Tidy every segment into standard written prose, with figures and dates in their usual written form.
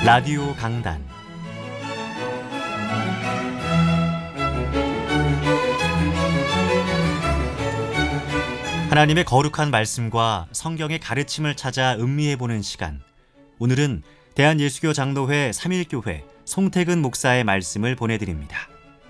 라디오 강단 하나님의 거룩한 말씀과 성경의 가르침을 찾아 음미해보는 시간. 오늘은 대한예수교 장로회 3일교회 송태근 목사의 말씀을 보내드립니다.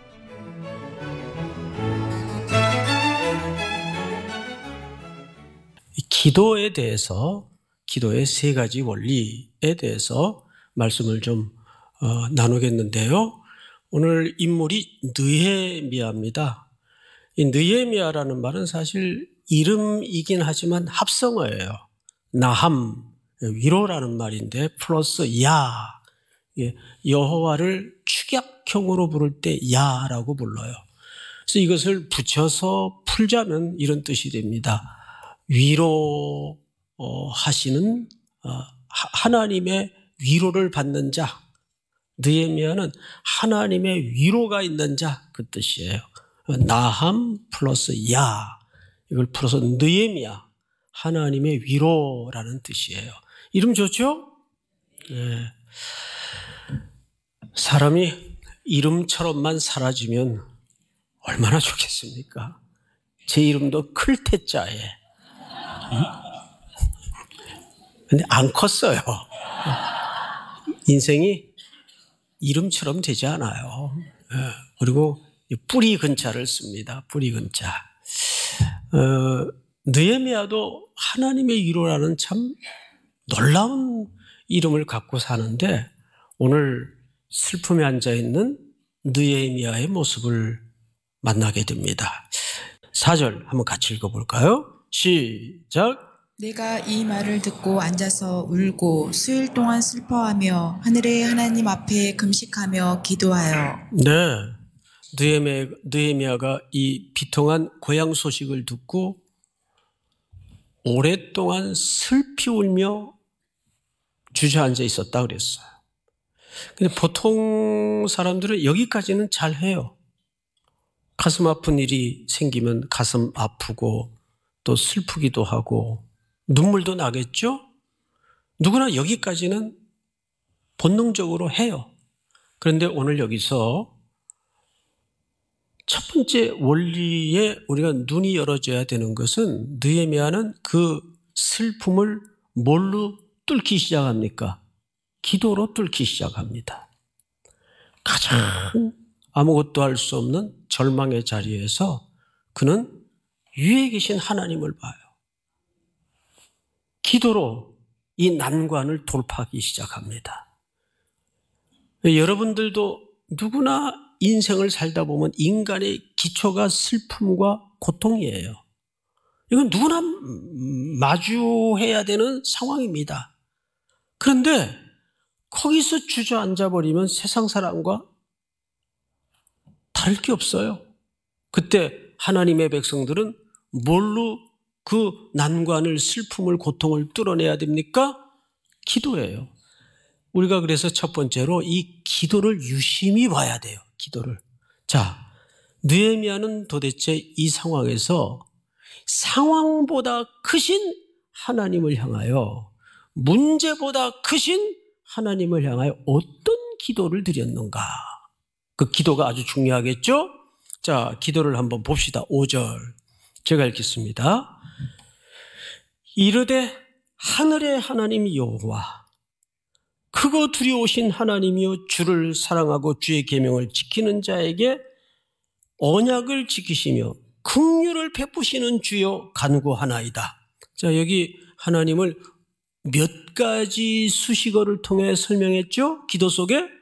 기도에 대해서, 기도의 세 가지 원리에 대해서 말씀을 좀 나누겠는데요. 오늘 인물이 느헤미야입니다. 이 느헤미야라는 말은 사실 이름이긴 하지만 합성어예요. 나함, 위로라는 말인데 플러스 야, 여호와를 축약형으로 부를 때 야라고 불러요. 그래서 이것을 붙여서 풀자면 이런 뜻이 됩니다. 위로 하시는 하나님의 위로를 받는 자. 느헤미야는 하나님의 위로가 있는 자, 그 뜻이에요. 나함 플러스 야, 이걸 풀어서 느헤미야, 하나님의 위로라는 뜻이에요. 이름 좋죠? 네. 사람이 이름처럼만 사라지면 얼마나 좋겠습니까? 제 이름도 클테자에. 근데 안 컸어요. 인생이 이름처럼 되지 않아요. 그리고 뿌리 근자를 씁니다. 뿌리 근자. 느헤미야도 하나님의 위로라는 참 놀라운 이름을 갖고 사는데 오늘 슬픔에 앉아있는 느헤미야의 모습을 만나게 됩니다. 4절 한번 같이 읽어볼까요? 시작. 내가 이 말을 듣고 앉아서 울고 수일 동안 슬퍼하며 하늘의 하나님 앞에 금식하며 기도하여. 네, 느헤미야가 이 비통한 고향 소식을 듣고 오랫동안 슬피 울며 주저앉아 있었다 그랬어요. 근데 보통 사람들은 여기까지는 잘 해요. 가슴 아픈 일이 생기면 가슴 아프고 또 슬프기도 하고 눈물도 나겠죠? 누구나 여기까지는 본능적으로 해요. 그런데 오늘 여기서 첫 번째 원리에 우리가 눈이 열어져야 되는 것은 느헤미야는 그 슬픔을 뭘로 뚫기 시작합니까? 기도로 뚫기 시작합니다. 가장 아무것도 할 수 없는 절망의 자리에서 그는 위에 계신 하나님을 봐요. 기도로 이 난관을 돌파하기 시작합니다. 여러분들도 누구나 인생을 살다 보면 인간의 기초가 슬픔과 고통이에요. 이건 누구나 마주해야 되는 상황입니다. 그런데 거기서 주저앉아 버리면 세상 사람과 다를 게 없어요. 그때 하나님의 백성들은 뭘로 그 난관을, 슬픔을, 고통을 뚫어내야 됩니까? 기도예요. 우리가 그래서 첫 번째로 이 기도를 유심히 봐야 돼요. 기도를. 자, 느헤미야는 도대체 이 상황에서 상황보다 크신 하나님을 향하여, 문제보다 크신 하나님을 향하여 어떤 기도를 드렸는가? 그 기도가 아주 중요하겠죠? 자, 기도를 한번 봅시다. 5절 제가 읽겠습니다. 이르되 하늘의 하나님 여호와, 크고 두려우신 하나님이여, 주를 사랑하고 주의 계명을 지키는 자에게 언약을 지키시며 긍휼을 베푸시는 주여 간구하나이다. 자, 여기 하나님을 몇 가지 수식어를 통해 설명했죠? 기도 속에